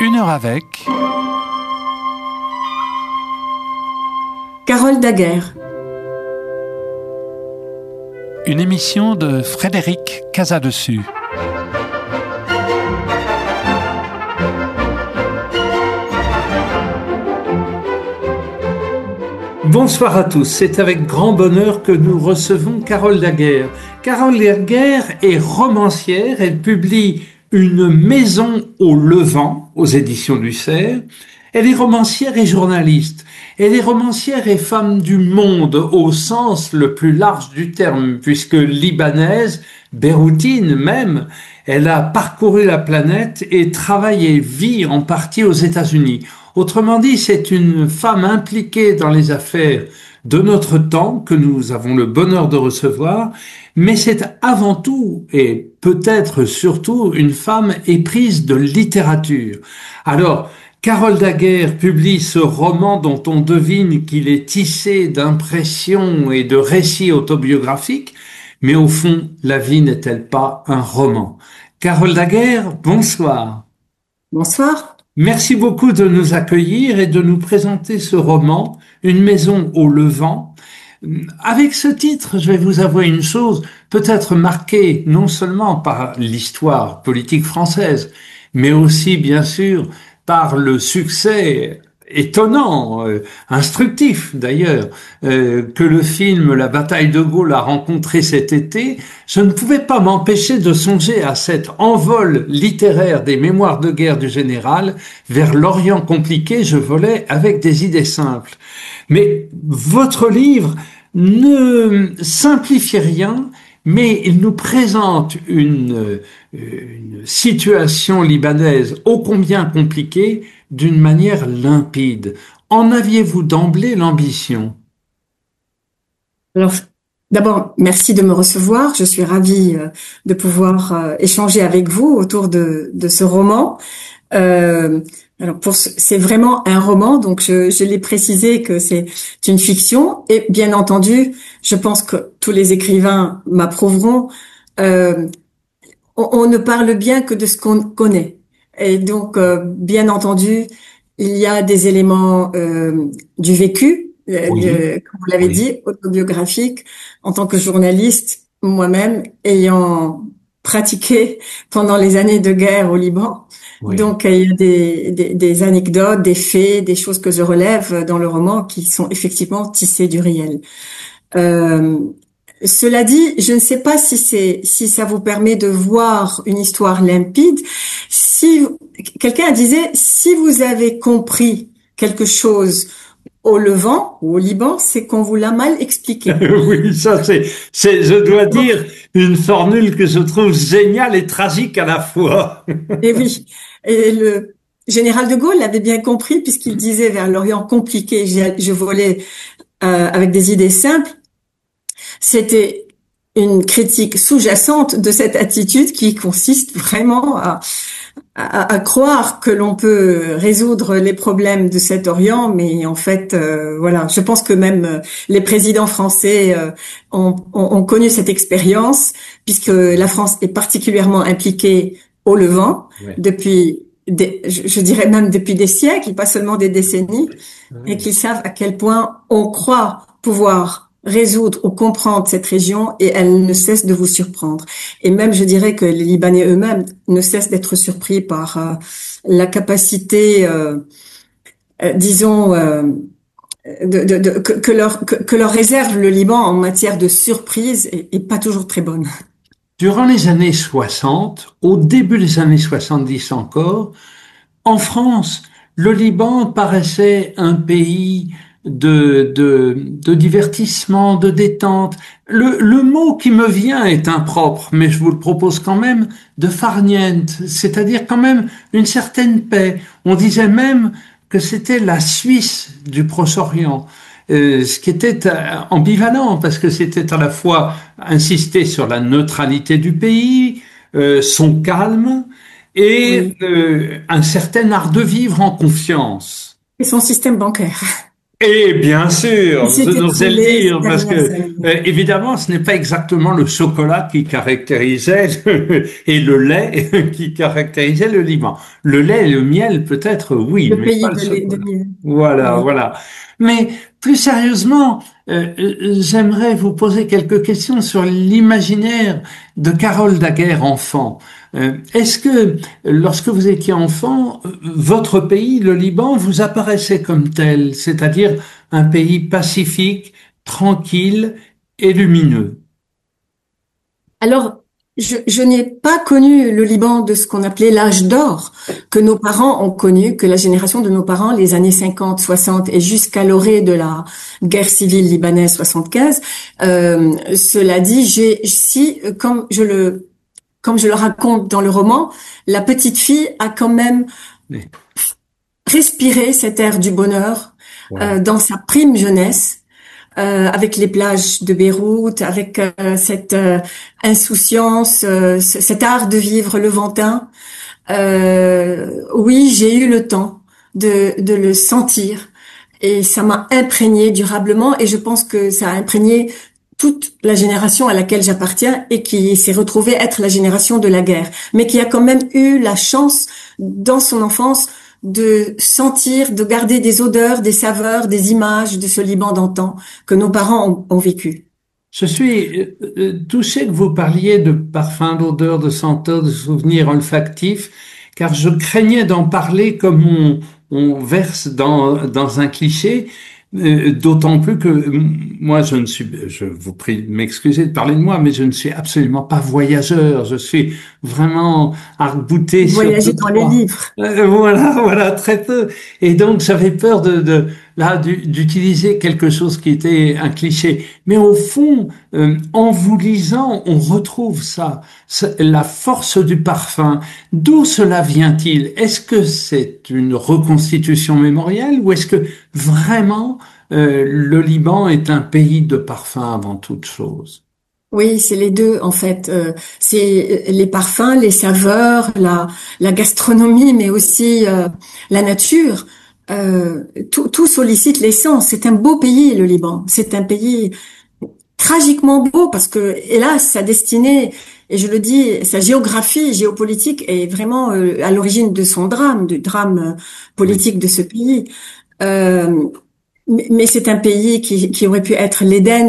Une heure avec Carole Daguerre. Une émission de Frédéric Casadessus. Bonsoir à tous, c'est avec grand bonheur que nous recevons Carole Daguerre. Carole Daguerre est romancière, elle publie Une maison au Levant aux éditions du Cerf. Elle est romancière et journaliste. Elle est romancière et femme du monde au sens le plus large du terme, puisque libanaise, beyroutine même, elle a parcouru la planète et travaille et vit en partie aux États-Unis. Autrement dit, c'est une femme impliquée dans les affaires de notre temps que nous avons le bonheur de recevoir, mais c'est avant tout et peut-être surtout une femme éprise de littérature. Alors, Carole Daguerre publie ce roman dont on devine qu'il est tissé d'impressions et de récits autobiographiques, mais au fond, la vie n'est-elle pas un roman? Carole Daguerre, bonsoir. Bonsoir. Merci beaucoup de nous accueillir et de nous présenter ce roman, Une maison au Levant. Avec ce titre, je vais vous avouer une chose, peut-être marquée non seulement par l'histoire politique française, mais aussi, bien sûr, par le succès étonnant, instructif d'ailleurs, que le film La bataille de Gaulle a rencontré cet été. Je ne pouvais pas m'empêcher de songer à cet envol littéraire des mémoires de guerre du général. Vers l'Orient compliqué, je volais avec des idées simples. Mais votre livre ne simplifie rien, mais il nous présente une situation libanaise ô combien compliquée d'une manière limpide. En aviez-vous d'emblée l'ambition? Alors, d'abord, merci de me recevoir. Je suis ravie de pouvoir échanger avec vous autour de ce roman. Alors, c'est vraiment un roman, donc je l'ai précisé que c'est une fiction. Et bien entendu, je pense que tous les écrivains m'approuveront. On ne parle bien que de ce qu'on connaît. Et donc, bien entendu, il y a des éléments du vécu, Oui. comme vous l'avez dit, autobiographique. En tant que journaliste, moi-même, ayant pratiqué pendant les années de guerre au Liban, Oui. donc il y a des anecdotes, des faits, des choses que je relève dans le roman qui sont effectivement tissées du réel. Cela dit, je ne sais pas si ça vous permet de voir une histoire limpide. Si quelqu'un disait, si vous avez compris quelque chose au Levant ou au Liban, c'est qu'on vous l'a mal expliqué. Oui, ça c'est, je dois dire, une formule que je trouve géniale et tragique à la fois. Et oui, et le général de Gaulle l'avait bien compris puisqu'il disait vers l'Orient compliqué, je volais avec des idées simples. C'était une critique sous-jacente de cette attitude qui consiste vraiment à croire que l'on peut résoudre les problèmes de cet Orient, mais en fait, voilà, je pense que même les présidents français ont connu cette expérience, puisque la France est particulièrement impliquée au Levant Ouais. depuis, je dirais même depuis des siècles, pas seulement des décennies, et qu'ils savent à quel point on croit pouvoir résoudre ou comprendre cette région et elle ne cesse de vous surprendre. Et même, je dirais que les Libanais eux-mêmes ne cessent d'être surpris par la capacité, disons, que leur réserve le Liban en matière de surprise et pas toujours très bonne. Durant les années 60, au début des années 70 encore, en France, le Liban paraissait un pays de divertissement, de détente. Le mot qui me vient est impropre, mais je vous le propose quand même, de farniente, c'est-à-dire quand même une certaine paix. On disait même que c'était la Suisse du Proche-Orient. Ce qui était ambivalent, parce que c'était à la fois insister sur la neutralité du pays, son calme, et Oui. un certain art de vivre en confiance. Et son système bancaire. Et bien sûr, S'est je n'osais le écoulé dire, ces parce que dernières années. évidemment, ce n'est pas exactement le chocolat qui caractérisait et le lait qui caractérisait le Liban. Le lait et le miel, peut-être, oui, Le mais pas pays le de chocolat. miel. Voilà, Oui. voilà. Mais plus sérieusement, j'aimerais vous poser quelques questions sur l'imaginaire de Carole Daguerre enfant. Est-ce que lorsque vous étiez enfant, votre pays, le Liban, vous apparaissait comme tel, c'est-à-dire un pays pacifique, tranquille et lumineux? Alors, je n'ai pas connu le Liban de ce qu'on appelait l'âge d'or, que nos parents ont connu, que la génération de nos parents, les années 50, 60 et jusqu'à l'orée de la guerre civile libanaise 75. Cela dit, comme je le raconte dans le roman, la petite fille a quand même Oui. respiré cet air du bonheur Ouais. dans sa prime jeunesse avec les plages de Beyrouth, avec cette insouciance, cet art de vivre levantin. Oui, j'ai eu le temps de le sentir et ça m'a imprégné durablement et je pense que ça a imprégné toute la génération à laquelle j'appartiens et qui s'est retrouvée être la génération de la guerre, mais qui a quand même eu la chance dans son enfance de sentir, de garder des odeurs, des saveurs, des images de ce Liban d'antan que nos parents ont vécu. Je suis touché que vous parliez de parfums, d'odeurs, de senteurs, de souvenirs olfactifs, car je craignais d'en parler comme on verse dans un cliché, d'autant plus que moi, je vous prie de m'excuser de parler de moi, mais je ne suis absolument pas voyageur. Je suis vraiment arc-bouté sur Voyager deux, dans les trois. livres. Voilà, voilà, très peu. Et donc, j'avais peur d'utiliser quelque chose qui était un cliché. Mais au fond, en vous lisant, on retrouve la force du parfum. D'où cela vient-il? Est-ce que c'est une reconstitution mémorielle ou est-ce que vraiment le Liban est un pays de parfum avant toute chose? Oui, c'est les deux en fait. C'est les parfums, les saveurs, la gastronomie, mais aussi la nature. Tout sollicite les sens. C'est un beau pays, le Liban. C'est un pays tragiquement beau parce que, hélas, sa destinée, et je le dis, sa géographie géopolitique est vraiment à l'origine de son drame, du drame Oui, politique de ce pays. Euh, mais c'est un pays qui aurait pu être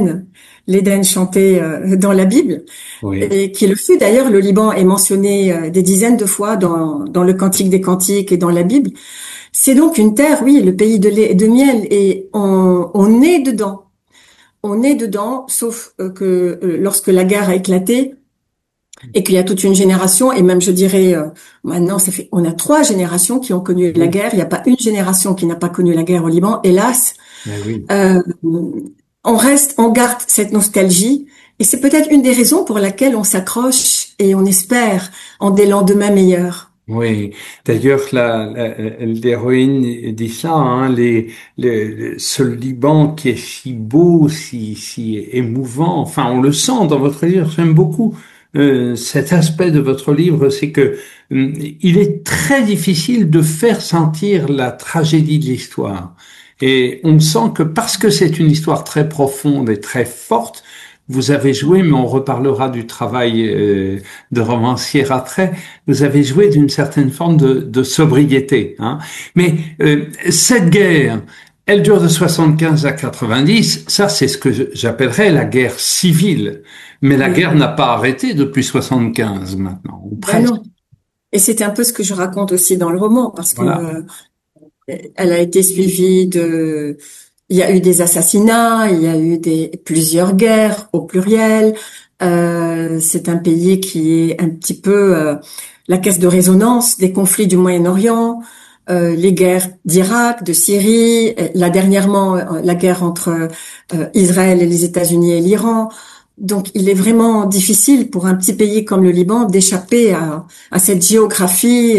l'Éden chanté dans la Bible, oui. et qui le fut d'ailleurs. Le Liban est mentionné des dizaines de fois dans le Cantique des Cantiques et dans la Bible. C'est donc une terre, oui, le pays de lait et de miel, et on est dedans. On est dedans, sauf que lorsque la guerre a éclaté et qu'il y a toute une génération, et même je dirais maintenant, on a 3 générations qui ont connu la Oh, guerre. Il n'y a pas une génération qui n'a pas connu la guerre au Liban, hélas. mais oui. Euh, on garde cette nostalgie, et c'est peut-être une des raisons pour laquelle on s'accroche et on espère en des lendemains meilleurs. Oui, d'ailleurs, l'héroïne dit ça, hein, ce Liban qui est si beau, si émouvant, enfin, on le sent dans votre livre, j'aime beaucoup cet aspect de votre livre, c'est que il est très difficile de faire sentir la tragédie de l'histoire. Et on sent que parce que c'est une histoire très profonde et très forte, vous avez joué, mais on reparlera du travail de romancier après. Vous avez joué d'une certaine forme de sobriété. Hein. Mais cette guerre, elle dure de 75 à 90. Ça, c'est ce que j'appellerais la guerre civile. Mais la Oui. guerre n'a pas arrêté depuis 75 maintenant, ou Ben presque. non. Et c'est un peu ce que je raconte aussi dans le roman, parce que Voilà. elle a été suivie il y a eu des assassinats, il y a eu plusieurs guerres au pluriel. C'est un pays qui est un petit peu la caisse de résonance des conflits du Moyen-Orient, les guerres d'Irak, de Syrie, là dernièrement la guerre entre Israël et les États-Unis et l'Iran. Donc, il est vraiment difficile pour un petit pays comme le Liban d'échapper à cette géographie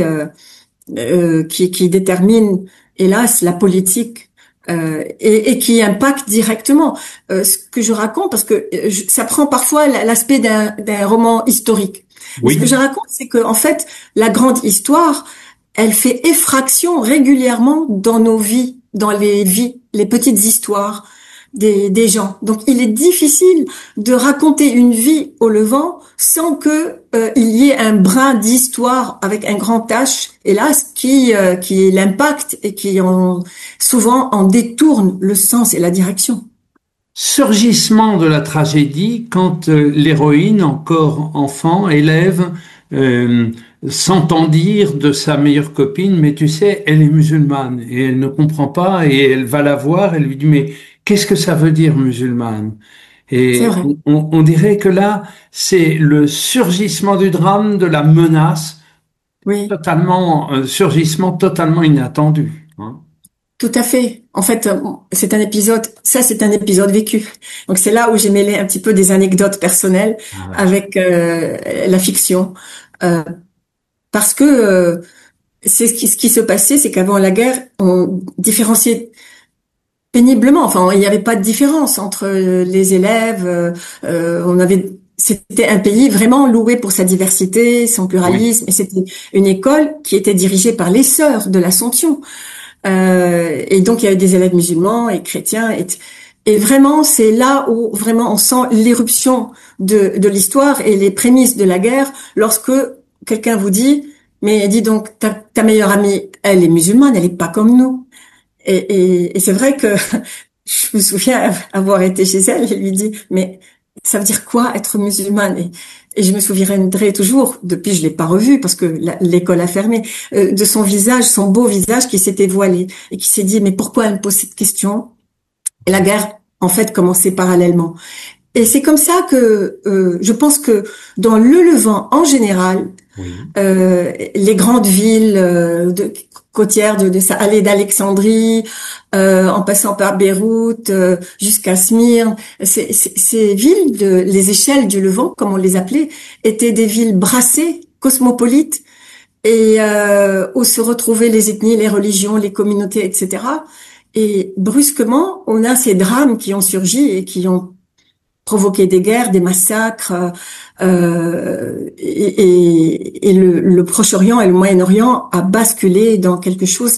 qui détermine, hélas, la politique et qui impacte directement ce que je raconte, parce que ça prend parfois l'aspect d'un roman historique. Mais ce que je Oui, raconte, c'est que en fait, la grande histoire, elle fait effraction régulièrement dans nos vies dans les vies, les petites histoires des gens. Donc, il est difficile de raconter une vie au Levant sans que il y ait un brin d'histoire avec un grand H, hélas, qui l'impacte et souvent en détourne le sens et la direction. Surgissement de la tragédie quand l'héroïne, encore enfant, élève, euh, s'entend dire de sa meilleure copine, mais tu sais, elle est musulmane et elle ne comprend pas et elle va la voir, elle lui dit, mais qu'est-ce que ça veut dire musulmane? C'est Et vrai. on dirait que là, c'est le surgissement du drame, de la menace, Oui. surgissement totalement inattendu, hein. Tout à fait. En fait, c'est un épisode vécu. Donc c'est là où j'ai mêlé un petit peu des anecdotes personnelles Ah ouais. avec la fiction. Euh, Parce que ce qui se passait, c'est qu'avant la guerre, on différenciait péniblement. Enfin, il n'y avait pas de différence entre les élèves. C'était un pays vraiment loué pour sa diversité, son Oui, pluralisme, et c'était une école qui était dirigée par les sœurs de l'Assomption. Et donc, il y avait des élèves musulmans et chrétiens. Et vraiment, c'est là où vraiment on sent l'éruption de l'histoire et les prémices de la guerre lorsque quelqu'un vous dit, mais dis donc, ta meilleure amie, elle est musulmane, elle est pas comme nous. Et c'est vrai que je me souviens avoir été chez elle et lui dit, mais ça veut dire quoi être musulmane? Et je me souviendrai toujours, depuis je l'ai pas revue parce que l'école a fermé, de son visage, son beau visage qui s'était voilé et qui s'est dit, mais pourquoi elle me pose cette question? Et la guerre, en fait, commençait parallèlement. Et c'est comme ça que je pense que dans le Levant en général, oui. les grandes villes côtières ça allait d'Alexandrie en passant par Beyrouth jusqu'à Smyrne, ces villes, les échelles du Levant, comme on les appelait, étaient des villes brassées, cosmopolites, et où se retrouvaient les ethnies, les religions, les communautés, etc. Et brusquement, on a ces drames qui ont surgi et qui ont provoqué des guerres, des massacres, et le Proche-Orient et le Moyen-Orient a basculé dans quelque chose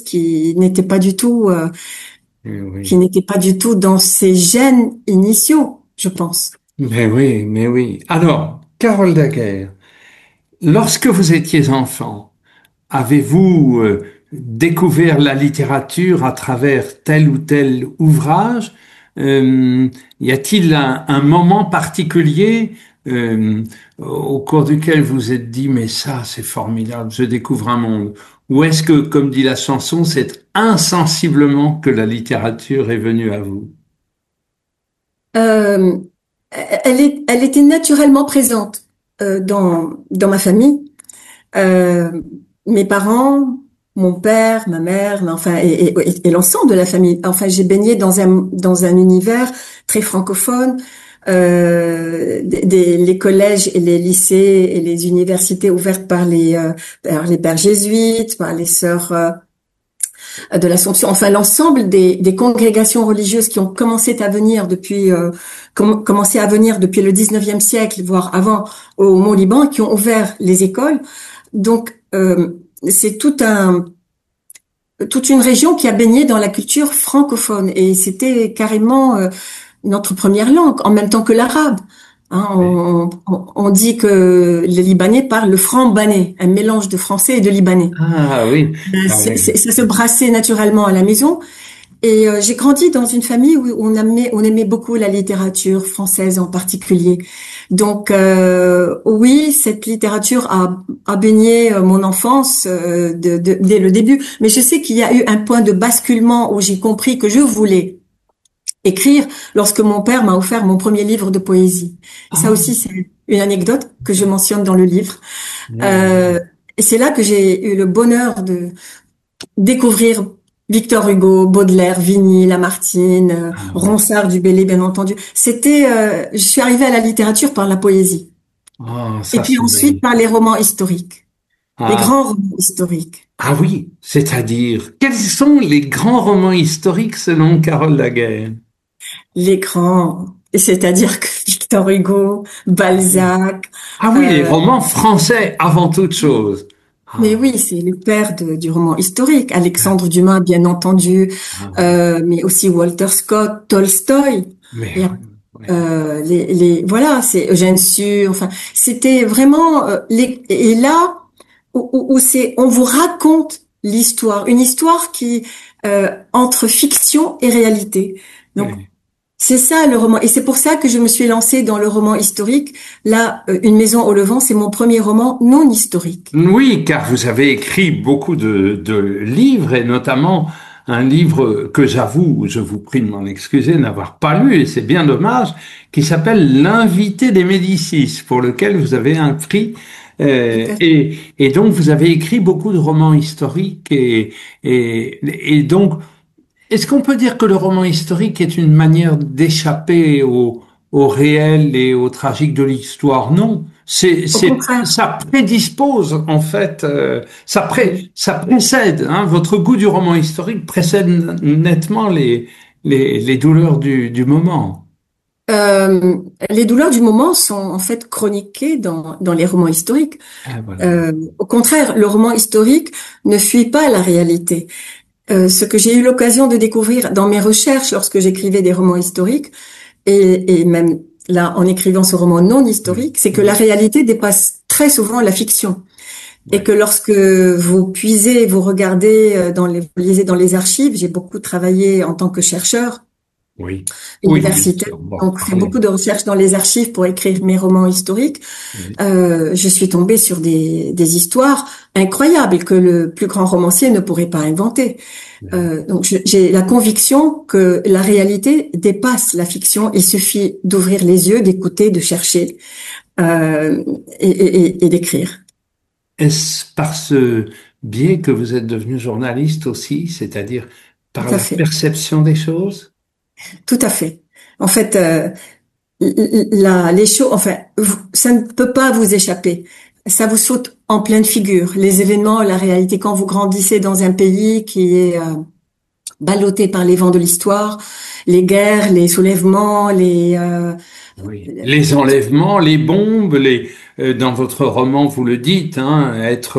qui Oui. n'était pas du tout dans ses gènes initiaux, je pense. Mais oui, mais oui. Alors, Carole Daguerre, lorsque vous étiez enfant, avez-vous découvert la littérature à travers tel ou tel ouvrage? Y a-t-il un moment particulier au cours duquel vous vous êtes dit, mais ça, c'est formidable, je découvre un monde? Ou est-ce que, comme dit la chanson, c'est insensiblement que la littérature est venue à vous? Euh, elle était naturellement présente dans ma famille. Euh, Mes parents, mon père, ma mère, enfin et l'ensemble de la famille. Enfin, j'ai baigné dans un univers très francophone. Les collèges et les lycées et les universités ouvertes par les pères jésuites, par les sœurs de l'Assomption, enfin l'ensemble des congrégations religieuses qui ont commencé à venir depuis le 19e siècle, voire avant, au Mont-Liban, qui ont ouvert les écoles. Donc c'est toute une région qui a baigné dans la culture francophone et c'était carrément notre première langue, en même temps que l'arabe. Hein, on dit que les Libanais parlent le franc-banais, un mélange de français et de libanais. Ah oui, ah oui. Ça se brassait naturellement à la maison. Et j'ai grandi dans une famille où on aimait beaucoup la littérature française en particulier. Donc oui, cette littérature a baigné mon enfance dès le début. Mais je sais qu'il y a eu un point de basculement où j'ai compris que je voulais écrire lorsque mon père m'a offert mon premier livre de poésie. Et ça Ah, aussi, c'est une anecdote que je mentionne dans le livre. oui. Euh, et c'est là que j'ai eu le bonheur de découvrir Victor Hugo, Baudelaire, Vigny, Lamartine, Ah oui. Ronsard du Bellay, bien entendu. Je suis arrivée à la littérature par la poésie. Ah, Et ça puis c'est ensuite belle. par les romans historiques, les Ah, grands romans historiques. ah oui, c'est-à-dire, quels sont les grands romans historiques selon Carole Laguerre? Les grands, c'est-à-dire que Victor Hugo, Ah oui. Balzac, Ah oui, les euh, romans français avant toute chose. Mais Ah, oui, c'est le père du roman historique. Alexandre Dumas, bien entendu, ah, mais aussi Walter Scott, Tolstoï. mais Il y a, ouais, voilà, c'est Eugène Sue. Enfin, c'était vraiment et là où c'est, on vous raconte l'histoire, une histoire qui entre fiction et réalité. Donc ouais. c'est ça le roman, et c'est pour ça que je me suis lancée dans le roman historique. Là, Une maison au Levant, c'est mon premier roman non historique. Oui, car vous avez écrit beaucoup de livres et notamment un livre que j'avoue, je vous prie de m'en excuser, n'avoir pas lu et c'est bien dommage, qui s'appelle L'invité des Médicis, pour lequel vous avez un prix. Tout à fait. Et donc vous avez écrit beaucoup de romans historiques et donc est-ce qu'on peut dire que le roman historique est une manière d'échapper au réel et au tragique de l'histoire? Non. Au contraire. Ça prédispose, en fait, ça précède, hein, votre goût du roman historique précède nettement les douleurs du moment. Euh, les douleurs du moment sont en fait chroniquées dans les romans historiques. Ah, voilà. Au contraire, le roman historique ne fuit pas la réalité. Ce que j'ai eu l'occasion de découvrir dans mes recherches lorsque j'écrivais des romans historiques, et même là en écrivant ce roman non Oui, historique, c'est que la oui, réalité dépasse très souvent la fiction. Et ouais. que lorsque vous puisez, vous regardez vous lisez dans les archives, j'ai beaucoup travaillé en tant que chercheur Oui, oui, bien universitaire, sûr, on va en donc fait reparler. beaucoup de recherches dans les archives pour écrire mes romans historiques. Oui, Je suis tombée sur des histoires incroyables que le plus grand romancier ne pourrait pas inventer. oui. Donc j'ai la conviction que la réalité dépasse la fiction. Il suffit d'ouvrir les yeux, d'écouter, de chercher euh, et d'écrire. Est-ce par ce biais que vous êtes devenu journaliste aussi, c'est-à-dire Tout par à la fait, perception des choses? tout à fait. En fait, les choses, enfin, ça ne peut pas vous échapper. Ça vous saute en pleine figure. Les événements, la réalité, quand vous grandissez dans un pays qui est ballotté par les vents de l'histoire, les guerres, les soulèvements, Oui. Les enlèvements, les bombes, dans votre roman, vous le dites, hein,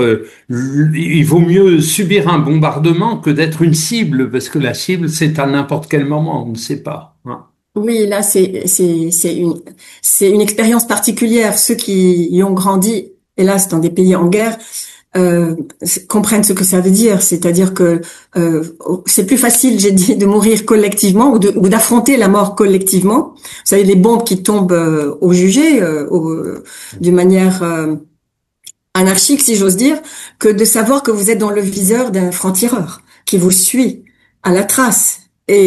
il vaut mieux subir un bombardement que d'être une cible, parce que la cible, c'est à n'importe quel moment, on ne sait pas, hein. oui, là, c'est une expérience particulière. Ceux qui y ont grandi, hélas, dans des pays en guerre, comprennent ce que ça veut dire. C'est-à-dire que c'est plus facile, j'ai dit, de mourir collectivement ou d'affronter la mort collectivement. Vous savez, les bombes qui tombent au jugé, d'une manière anarchique, si j'ose dire, que de savoir que vous êtes dans le viseur d'un franc-tireur qui vous suit à la trace.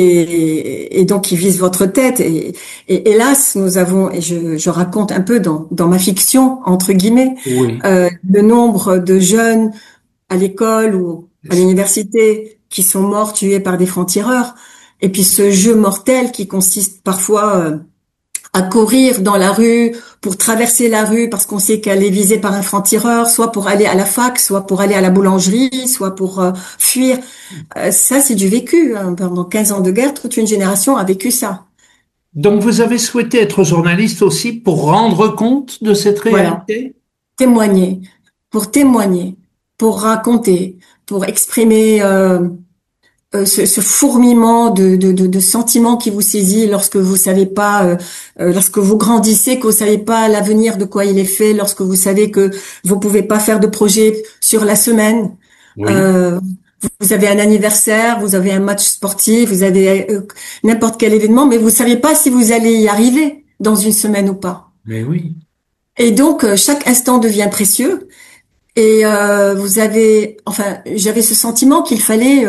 Et donc qui vise votre tête. Et hélas, nous avons, et je raconte un peu dans ma fiction, entre guillemets, Oui. le nombre de jeunes à l'école ou à l'université qui sont morts tués par des francs-tireurs. Et puis ce jeu mortel qui consiste parfois à courir dans la rue, pour traverser la rue parce qu'on sait qu'elle est visée par un franc-tireur, soit pour aller à la fac, soit pour aller à la boulangerie, soit pour fuir. Ça, c'est du vécu, hein. Pendant 15 ans de guerre, toute une génération a vécu ça. Donc vous avez souhaité être journaliste aussi pour rendre compte de cette Voilà. réalité? Témoigner, témoigner, pour raconter, pour exprimer ce fourmillement de sentiments qui vous saisit lorsque vous savez pas, lorsque vous grandissez, que vous savez pas l'avenir de quoi il est fait, lorsque vous savez que vous pouvez pas faire de projet sur la semaine. Oui, Euh, vous avez un anniversaire, vous avez un match sportif, vous avez n'importe quel événement, mais vous savez pas si vous allez y arriver dans une semaine ou pas. mais oui. Et donc chaque instant devient précieux. Et j'avais ce sentiment qu'il fallait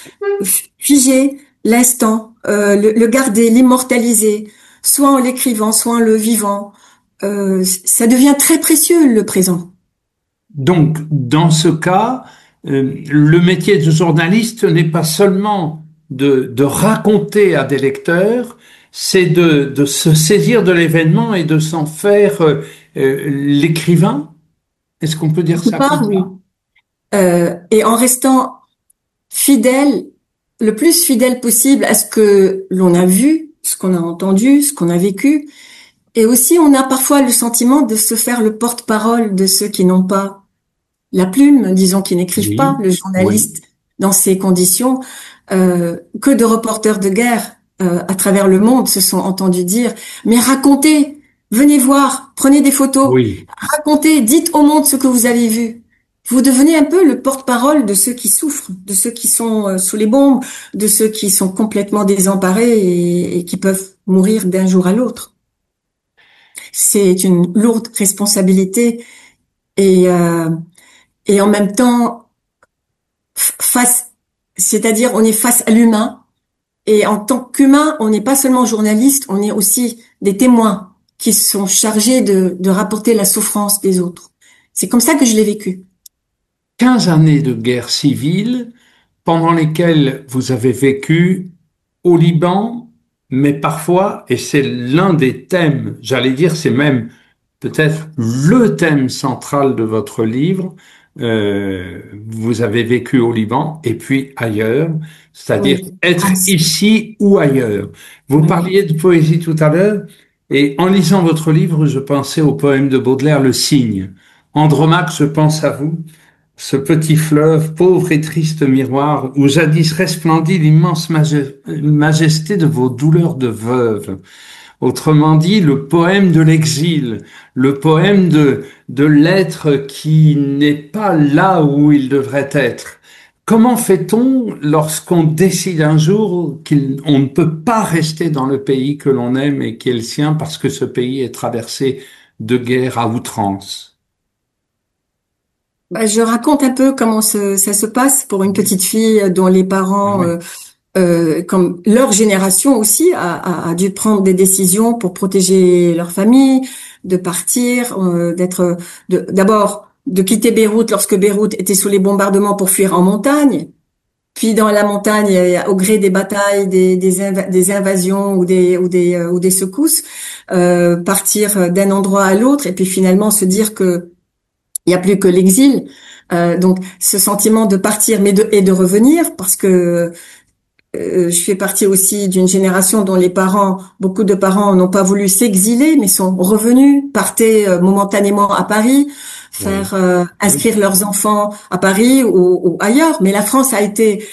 figer l'instant, le garder, l'immortaliser, soit en l'écrivant, soit en le vivant. Ça devient très précieux, le présent. Donc, dans ce cas, le métier de journaliste n'est pas seulement de raconter à des lecteurs, c'est de se saisir de l'événement et de s'en faire l'écrivain. Est-ce qu'on peut dire Quelque ça comme part, ça? oui. Et en restant fidèle, le plus fidèle possible à ce que l'on a vu, ce qu'on a entendu, ce qu'on a vécu. Et aussi, on a parfois le sentiment de se faire le porte-parole de ceux qui n'ont pas. la plume, disons, qui n'écrivent pas, Oui, le oui, journaliste dans ces conditions, que de reporters de guerre à travers le monde se sont entendus dire, mais racontez, venez voir, prenez des photos, oui. racontez, dites au monde ce que vous avez vu. Vous devenez un peu le porte-parole de ceux qui souffrent, de ceux qui sont sous les bombes, de ceux qui sont complètement désemparés et qui peuvent mourir d'un jour à l'autre. C'est une lourde responsabilité et, euh, et en même temps, face, c'est-à-dire on est face à l'humain et en tant qu'humain, on n'est pas seulement journaliste, on est aussi des témoins qui sont chargés de rapporter la souffrance des autres. C'est comme ça que je l'ai vécu. 15 années de guerre civile pendant lesquelles vous avez vécu au Liban, mais parfois, et c'est l'un des thèmes, j'allais dire, c'est même peut-être le thème central de votre livre, vous avez vécu au Liban et puis ailleurs, c'est-à-dire Oui, être France. ici ou ailleurs. Vous Oui. parliez de poésie tout à l'heure, et en lisant votre livre, je pensais au poème de Baudelaire, Le Cygne. Andromaque, je pense à vous, ce petit fleuve, pauvre et triste miroir, où jadis resplendit l'immense majesté de vos douleurs de veuve. Autrement dit, le poème de l'exil, le poème de l'être qui n'est pas là où il devrait être. Comment fait-on lorsqu'on décide un jour qu'on ne peut pas rester dans le pays que l'on aime et qui est le sien parce que ce pays est traversé de guerres à outrance? Bah, je raconte un peu comment ça se passe pour une petite fille dont les parents, Oui, comme leur génération aussi, a dû prendre des décisions pour protéger leur famille, de partir, d'abord de quitter Beyrouth lorsque Beyrouth était sous les bombardements pour fuir en montagne. Puis dans la montagne, au gré des batailles, des invasions ou des secousses, partir d'un endroit à l'autre et puis finalement se dire que il n'y a plus que l'exil. Donc ce sentiment de partir et de revenir parce que je fais partie aussi d'une génération dont beaucoup de parents n'ont pas voulu s'exiler, mais sont revenus, partaient momentanément à Paris, oui, faire oui, inscrire leurs enfants à Paris ou ailleurs. Mais la France a été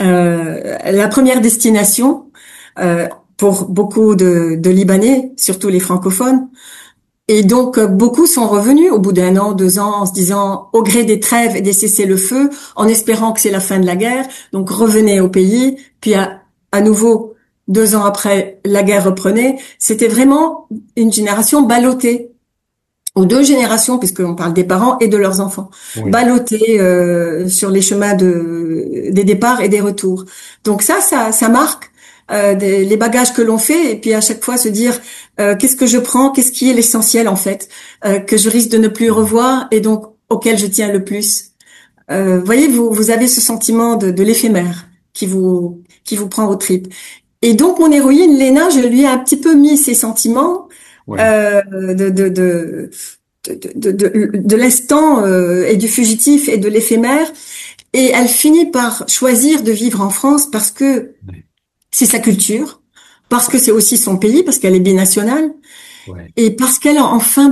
la première destination euh, pour beaucoup de Libanais, surtout les francophones. Et donc, beaucoup sont revenus au bout d'un an, 2 ans, en se disant, au gré des trêves et des cessez-le-feu, en espérant que c'est la fin de la guerre. Donc, revenaient au pays. Puis, à nouveau, 2 ans après, la guerre reprenait. C'était vraiment une génération ballottée, ou deux générations, puisqu'on parle des parents et de leurs enfants, oui. ballottées sur les chemins des départs et des retours. Donc ça marque les bagages que l'on fait, et puis à chaque fois se dire qu'est-ce que je prends, qu'est-ce qui est l'essentiel en fait, que je risque de ne plus revoir et donc auquel je tiens le plus. Voyez, vous avez ce sentiment de l'éphémère qui vous prend aux tripes. Et donc mon héroïne Léna, je lui ai un petit peu mis ces sentiments Oui. euh, de, de, de, de l'instant et du fugitif et de l'éphémère. Et elle finit par choisir de vivre en France parce que Oui. c'est sa culture, parce que c'est aussi son pays, parce qu'elle est binationale, Ouais. et parce qu'elle a enfin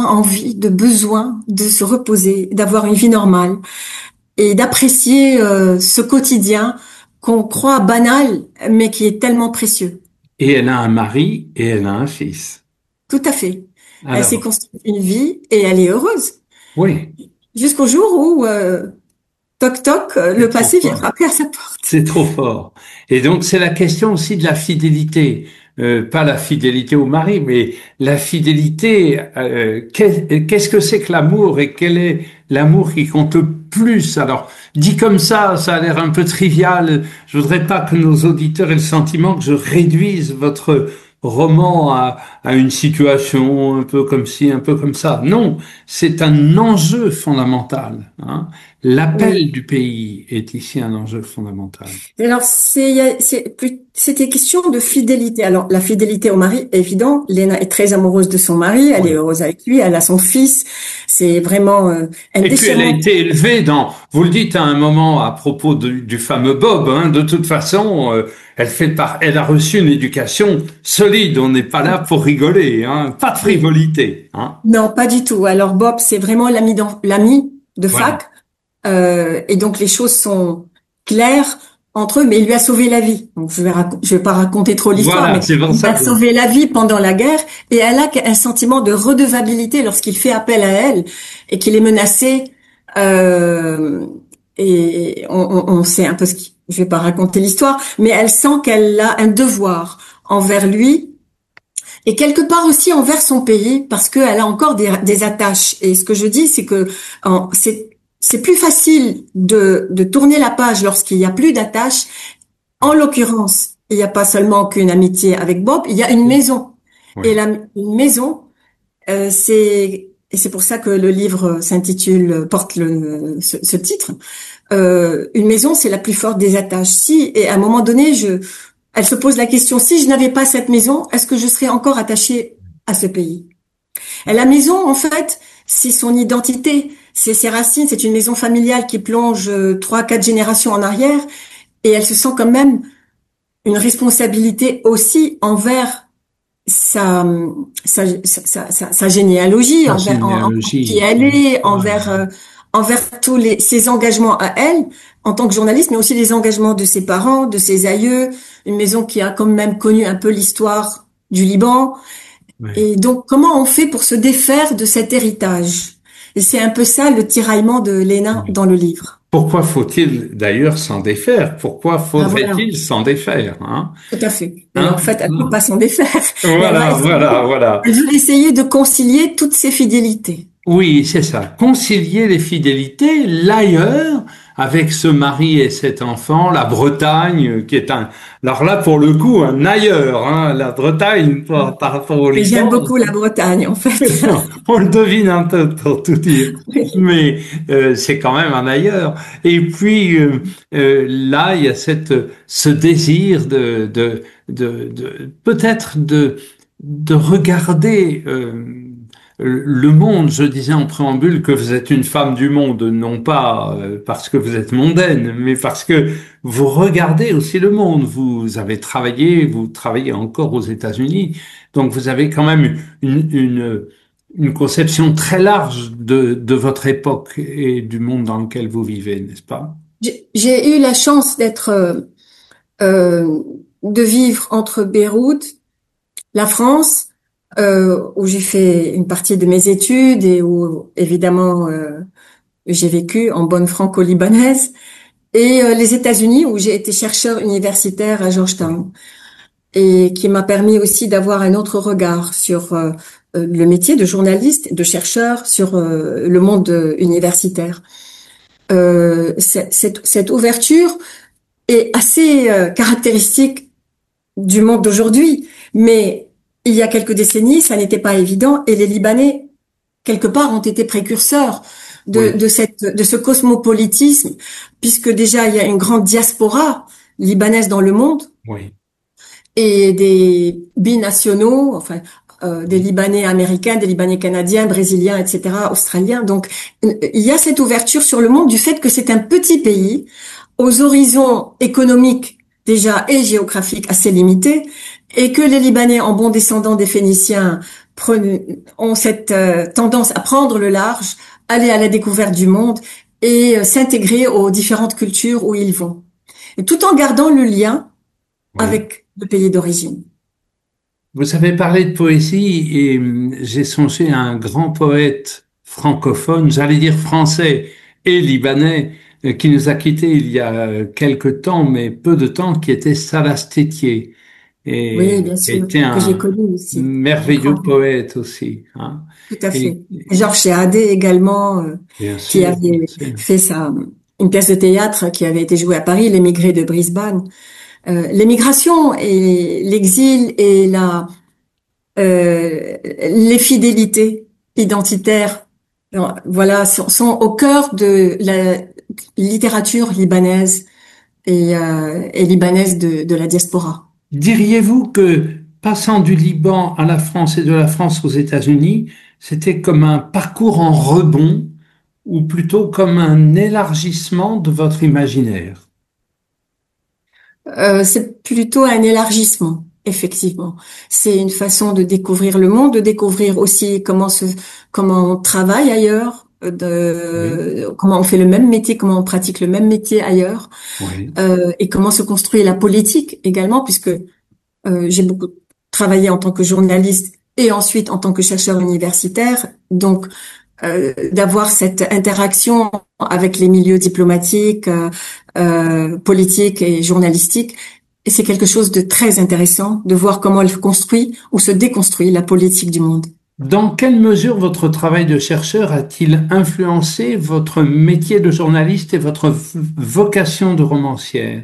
besoin de se reposer, d'avoir une vie normale et d'apprécier ce quotidien qu'on croit banal, mais qui est tellement précieux. Et elle a un mari et elle a un fils. Tout à fait. Elle s'est Alors, construite une vie et elle est heureuse. oui, Jusqu'au jour où, toc toc, c'est le trop passé vient fort. frapper à sa porte. C'est trop fort. Et donc, c'est la question aussi de la fidélité. Pas la fidélité au mari, mais la fidélité. Qu'est-ce que c'est que l'amour et quel est l'amour qui compte le plus? Alors, dit comme ça a l'air un peu trivial. Je voudrais pas que nos auditeurs aient le sentiment que je réduise votre roman à une situation un peu comme ci, un peu comme ça. Non, c'est un enjeu fondamental, hein. Oui. L'appel du pays est ici un enjeu fondamental. Et alors, c'était question de fidélité. Alors, la fidélité au mari, évident. Léna est très amoureuse de son mari. Elle est Oui. heureuse avec lui. Elle a son fils. C'est vraiment un Et puis elle a déchirement. été élevée dans, vous le dites à un moment à propos du fameux Bob, hein, de toute façon, elle a reçu une éducation solide. On n'est pas là pour rigoler, hein, pas de Oui. frivolité, hein. Non, pas du tout. Alors, Bob, c'est vraiment l'ami de Voilà. fac. et donc les choses sont claires entre eux, mais il lui a sauvé la vie. Donc je vais pas raconter trop l'histoire, Voilà, mais c'est pour il ça a que... sauvé la vie pendant la guerre et elle a un sentiment de redevabilité lorsqu'il fait appel à elle et qu'il est menacé. Euh, et on sait un peu je vais pas raconter l'histoire, mais elle sent qu'elle a un devoir envers lui et quelque part aussi envers son pays parce qu'elle a encore des attaches. Et ce que je dis, c'est que c'est plus facile de tourner la page lorsqu'il y a plus d'attaches. En l'occurrence, il n'y a pas seulement qu'une amitié avec Bob, il y a une maison. Et Oui. une maison, et c'est pour ça que le livre porte ce titre. Une maison, c'est la plus forte des attaches. Si, et à un moment donné, elle se pose la question, si je n'avais pas cette maison, est-ce que je serais encore attachée à ce pays? Et la maison, en fait, c'est son identité, c'est ses racines, c'est une maison familiale qui plonge 3, 4 générations en arrière, et elle se sent quand même une responsabilité aussi envers sa généalogie, La envers qui généalogie. elle est, Voilà. envers ses engagements à elle en tant que journaliste, mais aussi les engagements de ses parents, de ses aïeux, une maison qui a quand même connu un peu l'histoire du Liban. Ouais. Et donc, comment on fait pour se défaire de cet héritage? Et c'est un peu ça le tiraillement de Léna Ouais. dans le livre. Pourquoi faut-il d'ailleurs s'en défaire? Pourquoi Ah voilà, faudrait-il s'en défaire? Hein? tout à fait. Et en Hein? fait, elle ne peut pas s'en défaire, mais Voilà, voilà, voilà. elle veut essayer de concilier toutes ses fidélités. Oui, c'est ça. Concilier les fidélités, l'ailleurs, avec ce mari et cet enfant, la Bretagne, qui est alors là, pour le coup, un ailleurs, hein, la Bretagne par rapport au Et j'aime Liban. beaucoup la Bretagne, en fait. On le devine un peu pour tout dire, Oui. mais c'est quand même un ailleurs. Et puis là, il y a ce désir peut-être de regarder le monde. Je disais en préambule que vous êtes une femme du monde, non pas parce que vous êtes mondaine, mais parce que vous regardez aussi le monde. Vous travaillez encore aux États-Unis, donc vous avez quand même une conception très large de votre époque et du monde dans lequel vous vivez, n'est-ce pas? J'ai eu la chance euh, de vivre entre Beyrouth, la France, où j'ai fait une partie de mes études et où, évidemment, j'ai vécu en bonne franco-libanaise, et les États-Unis, où j'ai été chercheur universitaire à Georgetown, et qui m'a permis aussi d'avoir un autre regard sur le métier de journaliste, de chercheur, sur le monde universitaire. Cette ouverture est assez caractéristique du monde d'aujourd'hui, mais il y a quelques décennies, ça n'était pas évident, et les Libanais, quelque part, ont été précurseurs Oui, de ce cosmopolitisme, puisque déjà il y a une grande diaspora libanaise dans le monde, oui. et des binationaux, enfin des Libanais américains, des Libanais canadiens, brésiliens, etc., australiens. Donc il y a cette ouverture sur le monde du fait que c'est un petit pays aux horizons économiques déjà et géographiques assez limités, et que les Libanais, en bons descendants des Phéniciens, ont cette tendance à prendre le large, aller à la découverte du monde et s'intégrer aux différentes cultures où ils vont, et tout en gardant le lien Oui. avec le pays d'origine. Vous avez parlé de poésie et j'ai songé à un grand poète francophone, j'allais dire français et libanais, qui nous a quittés il y a quelque temps, mais peu de temps, qui était Salas Tétier, Oui, et bien qui sûr, était que j'ai un connu aussi. Un grand, merveilleux poète aussi, hein. tout à Et fait. Georges Chéadé également, bien qui sûr, bien avait sûr. fait une pièce de théâtre qui avait été jouée à Paris, L'émigré de Brisbane. L'émigration et l'exil et les fidélités identitaires, voilà, sont au cœur de la littérature libanaise et libanaise de la diaspora. Diriez-vous que passant du Liban à la France et de la France aux États-Unis, c'était comme un parcours en rebond ou plutôt comme un élargissement de votre imaginaire? C'est plutôt un élargissement, effectivement. C'est une façon de découvrir le monde, de découvrir aussi comment on travaille ailleurs, comment on fait le même métier, comment on pratique le même métier ailleurs, Oui. et comment se construit la politique également, puisque j'ai beaucoup travaillé en tant que journaliste et ensuite en tant que chercheur universitaire. Donc, d'avoir cette interaction avec les milieux diplomatiques, politiques et journalistiques, et c'est quelque chose de très intéressant de voir comment elle construit ou se déconstruit la politique du monde. Dans quelle mesure votre travail de chercheur a-t-il influencé votre métier de journaliste et votre vocation de romancière?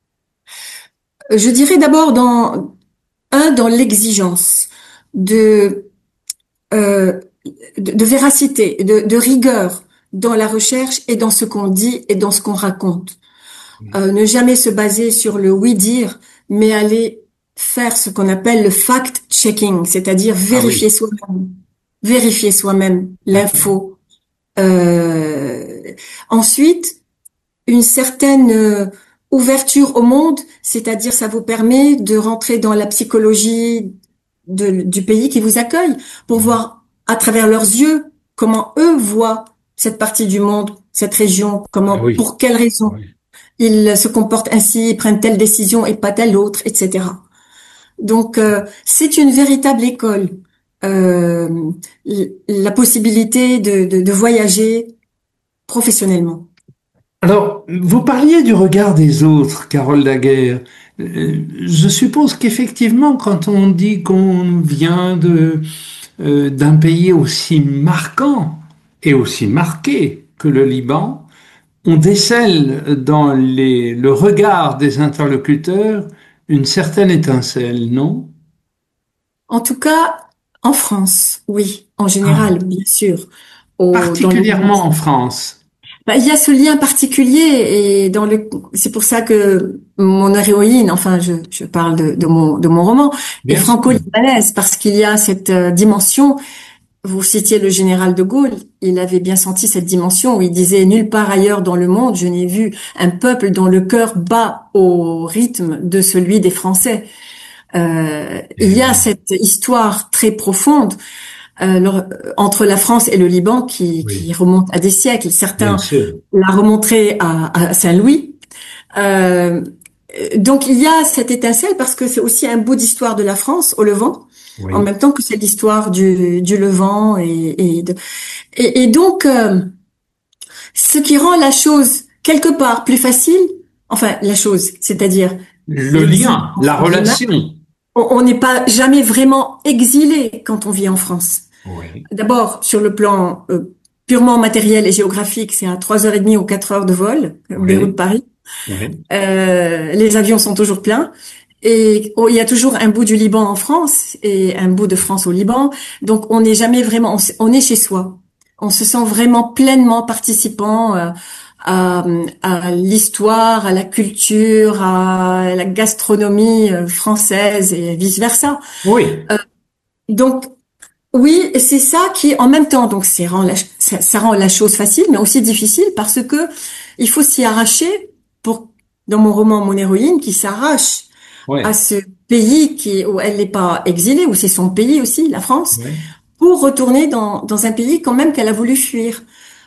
Je dirais d'abord dans l'exigence de, euh, de véracité, de rigueur dans la recherche et dans ce qu'on dit et dans ce qu'on raconte. Ne jamais se baser sur le oui-dire, mais aller faire ce qu'on appelle le fact-checking, c'est-à-dire Ah oui, vérifier soi-même d'accord. l'info. Euh, Ensuite, une certaine ouverture au monde, c'est-à-dire ça vous permet de rentrer dans la psychologie du pays qui vous accueille pour Oui. voir à travers leurs yeux comment eux voient cette partie du monde, cette région, Ah comment, oui, pour quelles raisons oui. ils se comportent ainsi, ils prennent telle décision et pas telle autre, etc. Donc, c'est une véritable école. Euh, la possibilité de voyager professionnellement. Alors, vous parliez du regard des autres, Carole Daguerre. Je suppose qu'effectivement, quand on dit qu'on vient d'un pays aussi marquant et aussi marqué que le Liban, on décèle dans le regard des interlocuteurs une certaine étincelle, non? En tout cas, en France, oui, en Ah, général, bien sûr. Dans le monde. particulièrement en France. Bah, il y a ce lien particulier et c'est pour ça que mon héroïne, enfin, je parle de mon roman, est Bien sûr. franco-libanaise parce qu'il y a cette dimension. Vous citiez le général de Gaulle, il avait bien senti cette dimension où il disait nulle part ailleurs dans le monde je n'ai vu un peuple dont le cœur bat au rythme de celui des Français. Il y a Eh cette histoire très profonde entre la France et le Liban qui oui, remonte à des siècles. bien Certains sûr. la remonteraient à Saint-Louis. Euh, donc il y a cette étincelle parce que c'est aussi un bout d'histoire de la France au Levant, en Oui. même temps que c'est l'histoire du Levant et donc ce qui rend la chose quelque part plus facile, enfin la chose, c'est-à-dire Le lien, la l'existence humaine, relation. on n'est pas jamais vraiment exilé quand on vit en France. Oui, D'abord, sur le plan purement matériel et géographique, c'est à 3h30 ou 4 heures de vol, oui, Beyrouth-Paris. oui. Les avions sont toujours pleins. Et il y a toujours un bout du Liban en France et un bout de France au Liban. Donc, on n'est jamais vraiment, on est chez soi. On se sent vraiment pleinement participant à l'histoire, à la culture, à la gastronomie française et vice-versa. Oui. Donc, oui, c'est ça qui, en même temps, donc ça rend la chose facile, mais aussi difficile parce que il faut s'y arracher dans mon roman, mon héroïne, qui s'arrache à Oui. ce pays où elle n'est pas exilée, où c'est son pays aussi, la France, Oui. pour retourner dans un pays quand même qu'elle a voulu fuir,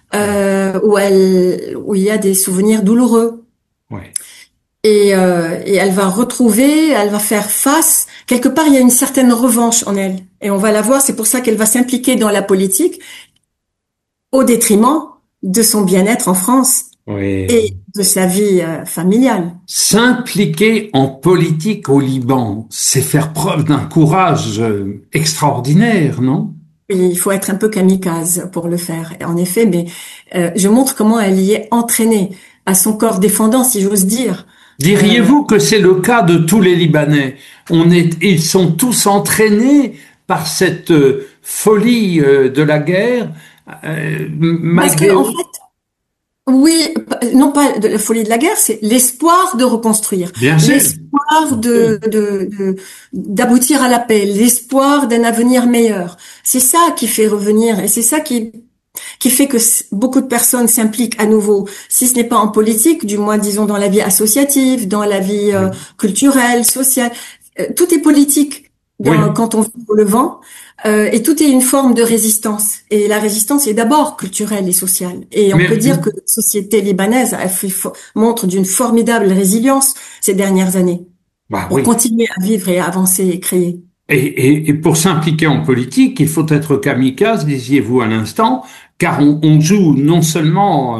où il y a des souvenirs douloureux. Oui. Et elle va retrouver, elle va faire face. Quelque part, il y a une certaine revanche en elle. Et on va la voir, c'est pour ça qu'elle va s'impliquer dans la politique au détriment de son bien-être en France Oui. et de sa vie familiale. S'impliquer en politique au Liban, c'est faire preuve d'un courage extraordinaire, non? Et il faut être un peu kamikaze pour le faire, en effet, mais je montre comment elle y est entraînée à son corps défendant, si j'ose dire. Euh, Diriez-vous que c'est le cas de tous les Libanais? Ils sont tous entraînés par cette folie de la guerre, Parce que malgré en eux. fait, oui, non pas de la folie de la guerre, c'est l'espoir de reconstruire, Bien sûr, l'espoir bien sûr. d'aboutir à la paix, l'espoir d'un avenir meilleur. C'est ça qui fait revenir et c'est ça qui fait que beaucoup de personnes s'impliquent à nouveau, si ce n'est pas en politique, du moins disons dans la vie associative, dans la vie Oui. culturelle, sociale. Tout est politique. Oui. quand on vit au Levant, et tout est une forme de résistance. Et la résistance est d'abord culturelle et sociale. Et on Mais peut dire que la société libanaise montre d'une formidable résilience ces dernières années bah pour oui. continuer à vivre et à avancer et créer. Et pour s'impliquer en politique, il faut être kamikaze, disiez-vous à l'instant, car on joue non seulement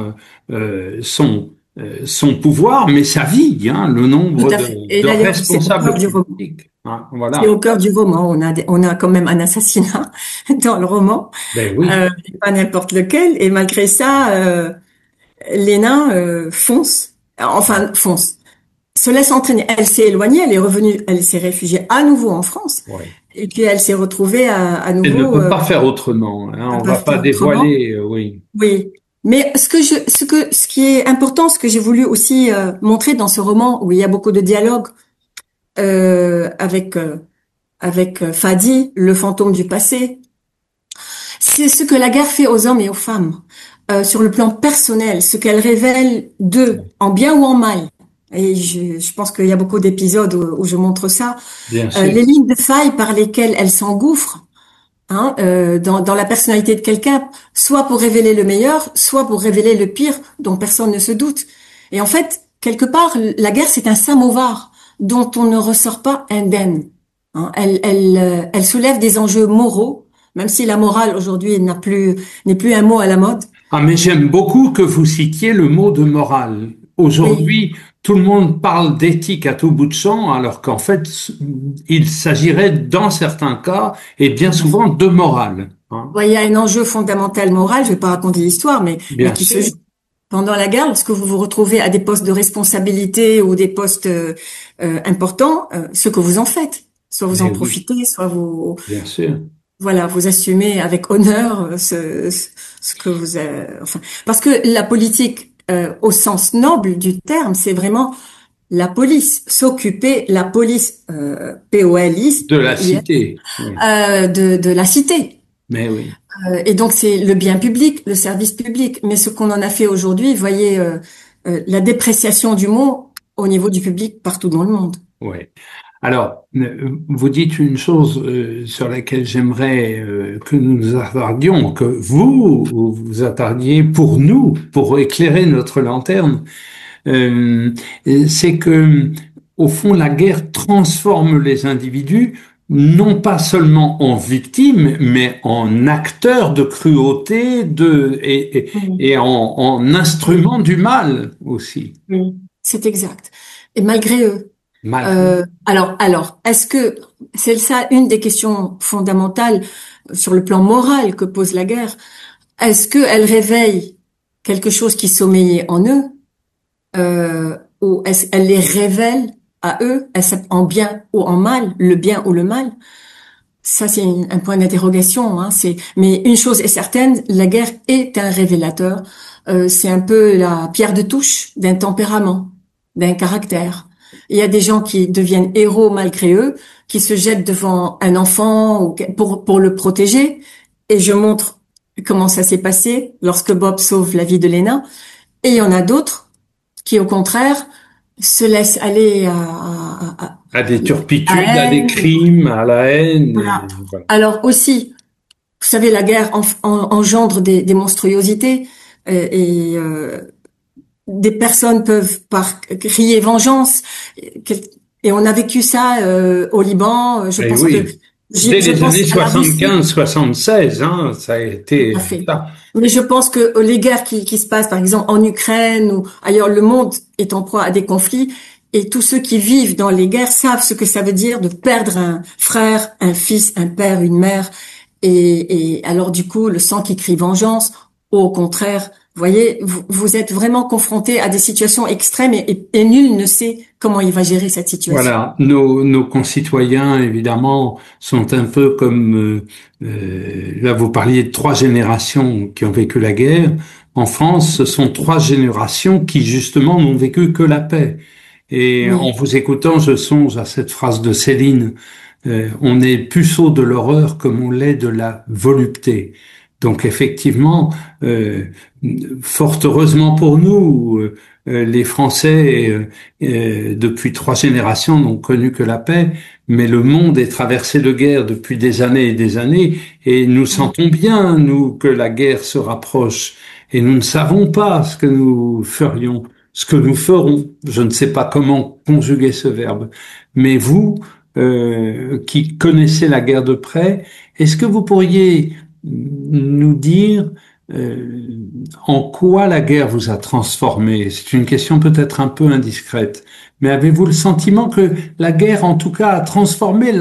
son pouvoir, mais sa vie, hein, le Tout nombre à fait. Et de d'ailleurs, c'est au cœur responsables du roman. politiques. Hein, C'est voilà. au cœur du roman. On a quand même un assassinat dans le roman, Ben oui. pas n'importe lequel. Et malgré ça, Léna fonce, enfin fonce, se laisse entraîner. Elle s'est éloignée, elle est revenue, elle s'est réfugiée à nouveau en France. Ouais. Et puis elle s'est retrouvée à Elle ne nouveau, peut pas faire autrement. Hein, à on pas va pas faire autrement. dévoiler, oui. Oui. Mais ce qui est important, ce que j'ai voulu aussi montrer dans ce roman où il y a beaucoup de dialogues avec Fadi, le fantôme du passé, c'est ce que la guerre fait aux hommes et aux femmes, sur le plan personnel, ce qu'elle révèle d'eux, en bien ou en mal. Et je pense qu'il y a beaucoup d'épisodes où je montre ça. Bien sûr. Les lignes de faille par lesquelles elle s'engouffre, hein, dans la personnalité de quelqu'un, soit pour révéler le meilleur, soit pour révéler le pire, dont personne ne se doute. Et en fait, quelque part, la guerre, c'est un samovar dont on ne ressort pas indemne. Hein, elle soulève des enjeux moraux, même si la morale aujourd'hui n'est plus un mot à la mode. Ah, mais j'aime beaucoup que vous citiez le mot de morale. Oui, Aujourd'hui, tout le monde parle d'éthique à tout bout de champ, alors qu'en fait, il s'agirait, dans certains cas, et bien tout à fait. souvent, de morale. Hein. Ouais, il y a un enjeu fondamental moral, je vais pas raconter l'histoire, mais Bien qui se sûr. joue pendant la guerre, lorsque vous vous retrouvez à des postes de responsabilité ou des postes importants, ce que vous en faites. Soit vous en Mais oui, profitez, soit vous, bien sûr. voilà, vous assumez avec honneur ce que enfin, parce que la politique, au sens noble du terme, c'est vraiment la police, s'occuper, la police, POLIS, De la cité. Oui. de la cité. Mais oui. Et donc c'est le bien public, le service public. Mais ce qu'on en a fait aujourd'hui, voyez, la dépréciation du mot au niveau du public partout dans le monde. Oui. Alors, vous dites une chose sur laquelle j'aimerais que nous nous attardions, que vous vous attardiez pour nous, pour éclairer notre lanterne. Euh, c'est que, au fond, la guerre transforme les individus non pas seulement en victimes, mais en acteurs de cruauté, Mhm. et en instruments du mal aussi, Mhm. C'est exact. Et malgré eux. malgré. Alors, est-ce que c'est ça une des questions fondamentales sur le plan moral que pose la guerre? Est-ce qu'elle réveille quelque chose qui sommeillait en eux, ou est-ce qu'elle les révèle à eux, est-ce en bien ou en mal, le bien ou le mal? Ça, c'est un point d'interrogation. Hein. Mais une chose est certaine, la guerre est un révélateur. C'est un peu la pierre de touche d'un tempérament, d'un caractère. Il y a des gens qui deviennent héros malgré eux, qui se jettent devant un enfant pour le protéger. Et je montre comment ça s'est passé lorsque Bob sauve la vie de Lena. Et il y en a d'autres qui, au contraire, se laissent aller À des à turpitudes, à des haine. crimes, à la haine, Voilà. voilà. Alors aussi, vous savez, la guerre engendre des monstruosités des personnes peuvent par crier vengeance. Et on a vécu ça au Liban. Je Et pense que oui, dès je les pense années à la Russie. 75-76, hein, ça a Tout été à fait. ça. Mais je pense que les guerres qui se passent, par exemple, en Ukraine ou ailleurs, le monde est en proie à des conflits. Et tous ceux qui vivent dans les guerres savent ce que ça veut dire de perdre un frère, un fils, un père, une mère. Et alors, du coup, le sang qui crie vengeance, ou au contraire, vous voyez, vous êtes vraiment confronté à des situations extrêmes et nul ne sait comment il va gérer cette situation. Voilà, nos concitoyens, évidemment, sont un peu comme, là vous parliez de 3 générations qui ont vécu la guerre. En France, ce sont 3 générations qui, justement, n'ont vécu que la paix. Et en Oui, vous écoutant, je songe à cette phrase de Céline, on est puceau de l'horreur comme on l'est de la volupté. Donc effectivement, fort heureusement pour nous, les Français, depuis 3 générations, n'ont connu que la paix, mais le monde est traversé de guerre depuis des années et des années, et nous sentons bien, nous, que la guerre se rapproche, et nous ne savons pas ce que nous ferions, ce que nous ferons. Je ne sais pas comment conjuguer ce verbe, mais vous, qui connaissez la guerre de près, est-ce que vous pourriez nous dire en quoi la guerre vous a transformé? C'est une question peut-être un peu indiscrète, mais avez-vous le sentiment que la guerre, en tout cas, a transformé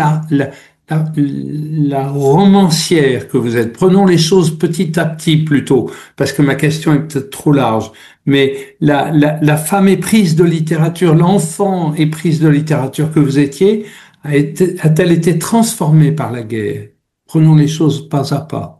la romancière que vous êtes? Prenons les choses petit à petit plutôt, parce que ma question est peut-être trop large, mais la femme éprise de littérature, l'enfant éprise de littérature que vous étiez, a-t-elle été transformée par la guerre? Prenons les choses pas à pas.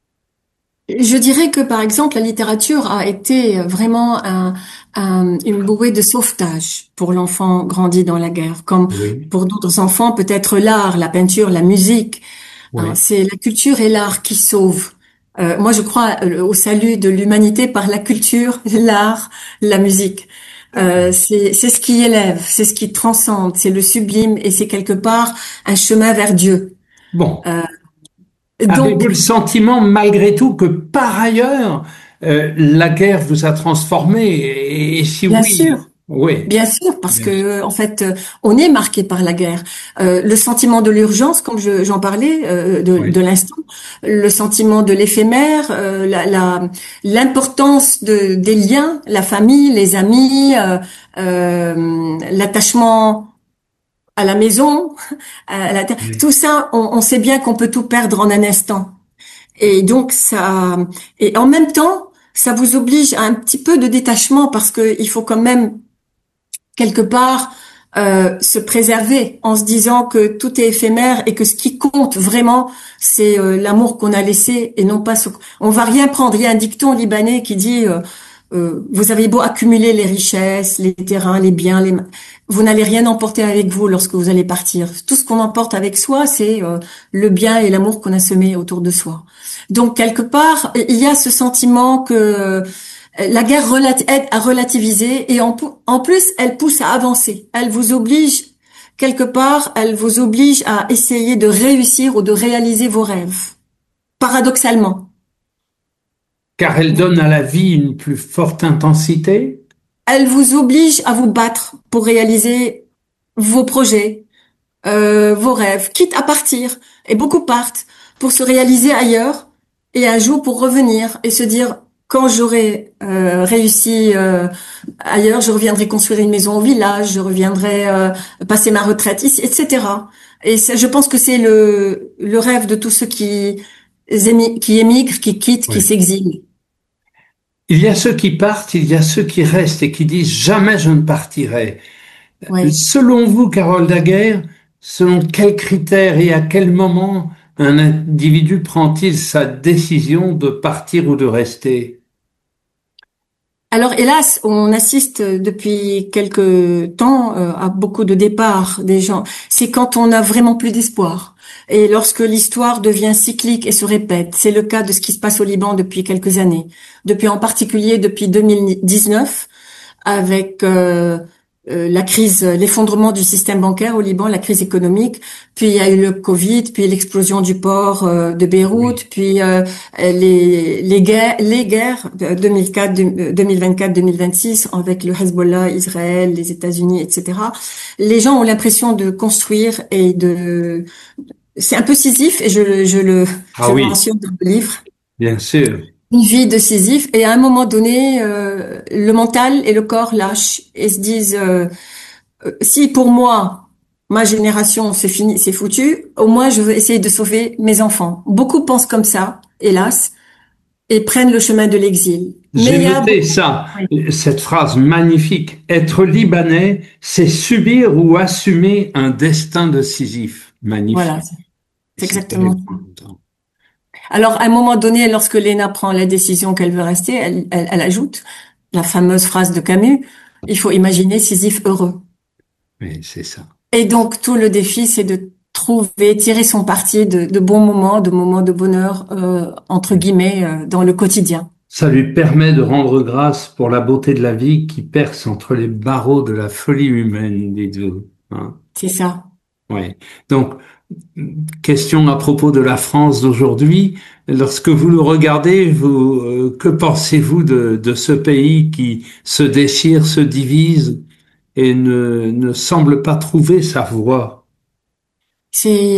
Je dirais que, par exemple, la littérature a été vraiment une bouée de sauvetage pour l'enfant grandi dans la guerre, comme Oui, pour d'autres enfants, peut-être l'art, la peinture, la musique. Hein, oui, c'est la culture et l'art qui sauvent. Moi, je crois au salut de l'humanité par la culture, l'art, la musique. C'est ce qui élève, c'est ce qui transcende, c'est le sublime et c'est quelque part un chemin vers Dieu. bon. Euh, Avez-vous donc, le sentiment, malgré tout, que par ailleurs, la guerre vous a transformé? Et si bien oui, sûr. oui, Bien sûr, parce bien sûr. que en fait, on est marqué par la guerre. Le sentiment de l'urgence, comme j'en parlais de Oui, l'instant, le sentiment de l'éphémère, l'importance des liens, la famille, les amis, l'attachement à la maison, oui. tout ça, on sait bien qu'on peut tout perdre en un instant. Et donc ça, et en même temps, ça vous oblige à un petit peu de détachement parce que il faut quand même quelque part se préserver en se disant que tout est éphémère et que ce qui compte vraiment, c'est l'amour qu'on a laissé et non pas ce... On va rien prendre. Il y a un dicton libanais qui dit vous avez beau accumuler les richesses, les terrains, les biens, vous n'allez rien emporter avec vous lorsque vous allez partir. Tout ce qu'on emporte avec soi, c'est le bien et l'amour qu'on a semé autour de soi. Donc quelque part, il y a ce sentiment que la guerre aide à relativiser et en plus, elle pousse à avancer. Elle vous oblige, quelque part, elle vous oblige à essayer de réussir ou de réaliser vos rêves. Paradoxalement. Car elle donne à la vie une plus forte intensité? Elle vous oblige à vous battre pour réaliser vos projets, vos rêves, quitte à partir. Et beaucoup partent pour se réaliser ailleurs et un jour pour revenir et se dire, quand j'aurai réussi ailleurs, je reviendrai construire une maison au village, je reviendrai passer ma retraite ici, etc. Et je pense que c'est le rêve de tous ceux qui émigrent, qui quittent, qui Oui. s'exilent. Il y a ceux qui partent, il y a ceux qui restent et qui disent jamais je ne partirai. Oui. Selon vous, Carole Daguerre, selon quels critères et à quel moment un individu prend-il sa décision de partir ou de rester? Alors hélas, on assiste depuis quelque temps à beaucoup de départs des gens. C'est quand on n'a vraiment plus d'espoir. Et lorsque l'histoire devient cyclique et se répète, c'est le cas de ce qui se passe au Liban depuis quelques années. Depuis en particulier depuis 2019, avec la crise, l'effondrement du système bancaire au Liban, la crise économique, puis il y a eu le Covid, puis l'explosion du port de Oui. Beyrouth, puis les guerres de 2004, 2024-2026 avec le Hezbollah, Israël, les États-Unis, etc. Les gens ont l'impression de construire et c'est un peu Sisyphe et Ah je le oui, mentionne dans le livre. bien sûr. Une vie de Sisyphe et à un moment donné, le mental et le corps lâchent et se disent si pour moi, ma génération, c'est fini, c'est foutu, au moins je veux essayer de sauver mes enfants. Beaucoup pensent comme ça, hélas, et prennent le chemin de l'exil. Mais J'ai il y a noté beaucoup... ça, Oui, cette phrase magnifique. Être libanais, c'est subir ou assumer un destin de Sisyphe. voilà, Magnifique. c'est C'est exactement terrible. ça. Alors, à un moment donné, lorsque Léna prend la décision qu'elle veut rester, elle ajoute la fameuse phrase de Camus, il faut imaginer Sisyphe heureux. Oui, c'est ça. Et donc, tout le défi, c'est de trouver, tirer son parti de bons moments, de moments de bonheur, entre guillemets, dans le quotidien. Ça lui permet de rendre grâce pour la beauté de la vie qui perce entre les barreaux de la folie humaine, dites-vous. Hein. C'est ça. Oui. Donc, question à propos de la France d'aujourd'hui. Lorsque vous le regardez, que pensez-vous de ce pays qui se déchire, se divise et ne semble pas trouver sa voie? C'est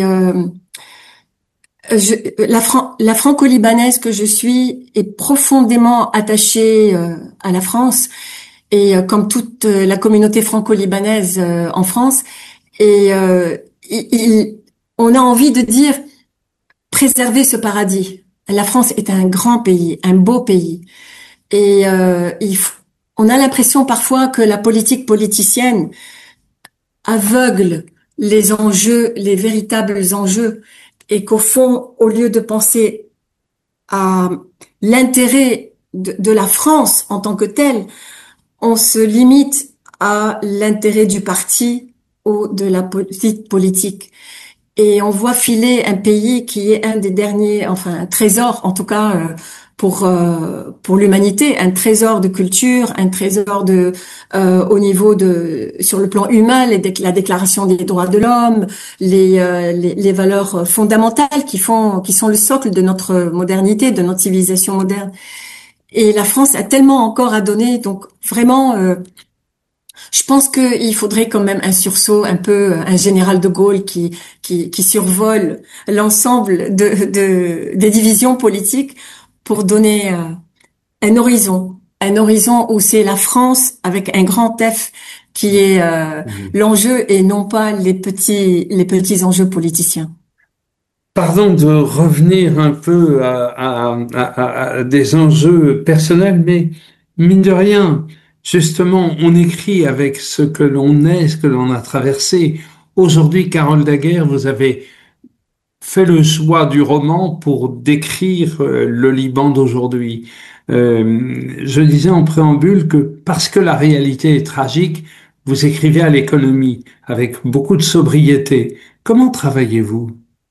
la franco-libanaise que je suis est profondément attachée à la France et comme toute la communauté franco-libanaise en France. Et il- il- on a envie de dire préserver ce paradis. La France est un grand pays, un beau pays. Et on a l'impression parfois que la politique politicienne aveugle les enjeux, les véritables enjeux, et qu'au fond, au lieu de penser à l'intérêt de la France en tant que telle, on se limite à l'intérêt du parti ou de la politique. Et on voit filer un pays qui est un des derniers, enfin un trésor, en tout cas pour l'humanité, un trésor de culture, un trésor de au niveau de sur le plan humain, la Déclaration des droits de l'homme, les valeurs fondamentales qui sont le socle de notre modernité, de notre civilisation moderne. Et la France a tellement encore à donner, donc vraiment. Je pense qu'il faudrait quand même un sursaut, un peu un général de Gaulle qui survole l'ensemble des divisions politiques pour donner un horizon où c'est la France avec un grand F qui est l'enjeu et non pas les petits enjeux politiciens. Pardon de revenir un peu à des enjeux personnels, mais mine de rien, justement, on écrit avec ce que l'on est, ce que l'on a traversé. Aujourd'hui, Carole Daguerre, vous avez fait le choix du roman pour décrire le Liban d'aujourd'hui. Je disais en préambule que parce que la réalité est tragique, vous écrivez à l'économie avec beaucoup de sobriété. Comment travaillez-vous?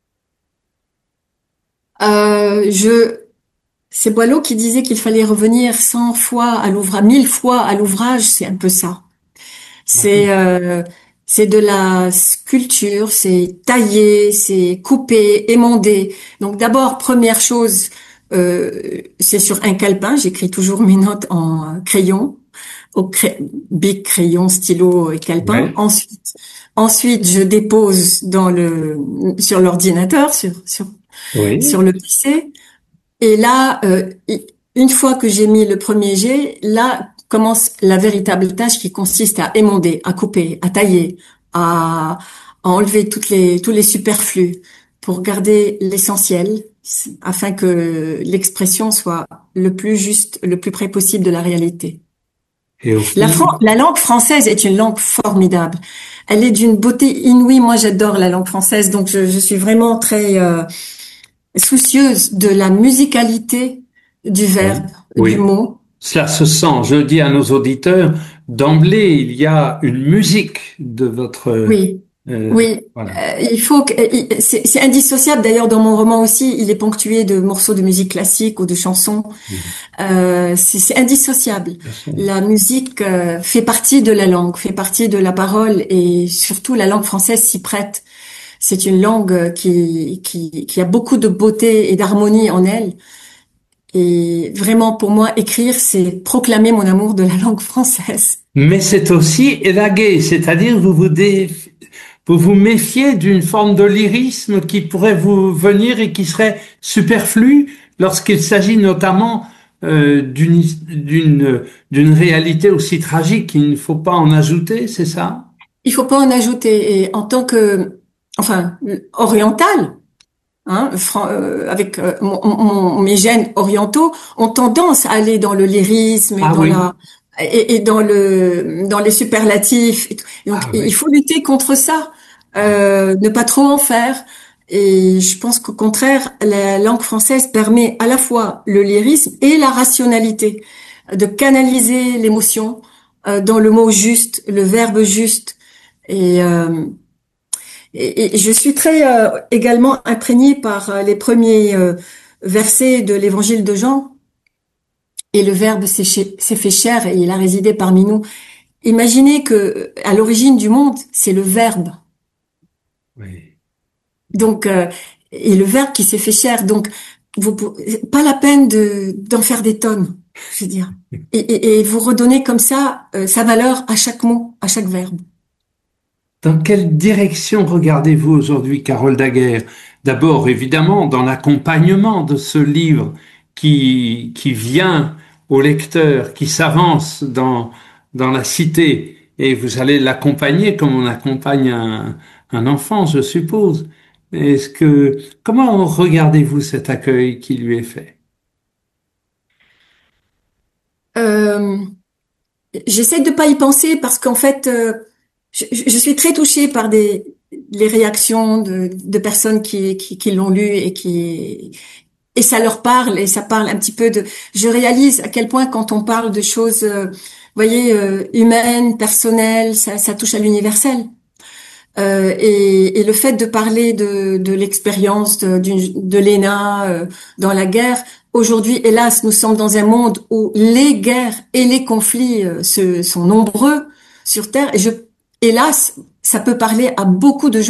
Euh, je, c'est Boileau qui disait qu'il fallait revenir 100 fois à l'ouvrage, 1000 fois à l'ouvrage, c'est un peu ça. C'est c'est de la sculpture, c'est tailler, c'est couper, émonder. Donc d'abord, première chose, c'est sur un calepin. J'écris toujours mes notes en crayon, bic, crayon, stylo et calepin. Ouais. Ensuite, je dépose sur l'ordinateur, Oui. sur le PC. Et là, une fois que j'ai mis le premier jet, là commence la véritable tâche qui consiste à émonder, à couper, à tailler, à enlever tous les superflus pour garder l'essentiel, afin que l'expression soit le plus juste, le plus près possible de la réalité. Et au fond, La langue française est une langue formidable. Elle est d'une beauté inouïe. Moi, j'adore la langue française, donc je suis vraiment très soucieuse de la musicalité du verbe, oui, du oui, mot. cela se sent. Je dis à nos auditeurs, d'emblée, il y a une musique de votre... Oui, euh, oui. voilà. Il faut que c'est indissociable. D'ailleurs, dans mon roman aussi, il est ponctué de morceaux de musique classique ou de chansons. Mhm. C'est indissociable. Bien sûr. La musique fait partie de la langue, fait partie de la parole et surtout la langue française s'y prête. C'est une langue qui a beaucoup de beauté et d'harmonie en elle. Et vraiment, pour moi, écrire, c'est proclamer mon amour de la langue française. Mais c'est aussi élaguer, c'est-à-dire vous vous méfiez d'une forme de lyrisme qui pourrait vous venir et qui serait superflu lorsqu'il s'agit notamment d'une réalité aussi tragique qu'il ne faut pas en ajouter, c'est ça? Il faut pas en ajouter. Et en tant que, enfin, oriental, hein, avec mes gènes orientaux, ont tendance à aller dans le lyrisme et Ah dans oui, et dans les superlatifs. Et tout. Et donc, ah il oui. faut lutter contre ça, ne pas trop en faire. Et je pense qu'au contraire, la langue française permet à la fois le lyrisme et la rationalité, de canaliser l'émotion dans le mot juste, le verbe juste. Et, euh, et je suis très également imprégnée par les premiers versets de l'Évangile de Jean. Et le Verbe s'est fait chair et il a résidé parmi nous. Imaginez que à l'origine du monde, c'est le Verbe. Oui. Donc, et le Verbe qui s'est fait chair. Donc, pas la peine d'en faire des tonnes, je veux dire. Et vous redonnez comme ça sa valeur à chaque mot, à chaque verbe. Dans quelle direction regardez-vous aujourd'hui, Carole Daguerre? D'abord, évidemment, dans l'accompagnement de ce livre qui vient au lecteur, qui s'avance dans la cité, et vous allez l'accompagner comme on accompagne un enfant, je suppose. Comment regardez-vous cet accueil qui lui est fait? Euh, J'essaie de pas y penser parce qu'en fait, je suis très touchée par les réactions de personnes qui l'ont lu et ça leur parle et ça parle un petit peu je réalise à quel point quand on parle de choses, voyez, humaines, personnelles, ça touche à l'universel. Et le fait de parler de l'expérience de Léna dans la guerre, aujourd'hui, hélas, nous sommes dans un monde où les guerres et les conflits sont nombreux sur Terre. Et hélas, ça peut parler à beaucoup de gens.